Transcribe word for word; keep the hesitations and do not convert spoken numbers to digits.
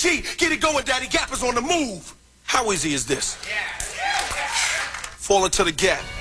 G, get it going, Daddy. Gap is on the move. How easy is this? Fall into the gap.